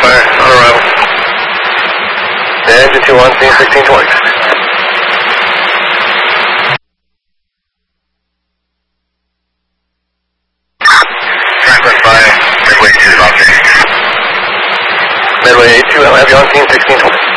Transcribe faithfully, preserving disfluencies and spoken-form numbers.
fire, on arrival. Engine two one, scene sixteen twenty. Franklin five, Midway two is on scene. Midway eight two, I'll have you on scene sixteen twenty.